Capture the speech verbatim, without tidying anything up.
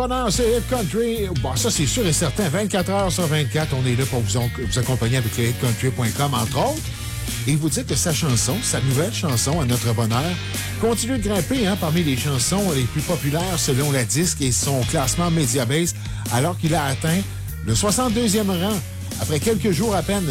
Pendant ce Hit Country, bon, ça c'est sûr et certain, vingt-quatre heures sur vingt-quatre, on est là pour vous, vous accompagner avec le hit country point com, entre autres. Et vous dire que sa chanson, sa nouvelle chanson, À notre bonheur, continue de grimper hein, parmi les chansons les plus populaires selon la disque et son classement Mediabase, alors qu'il a atteint le soixante-deuxième rang après quelques jours à peine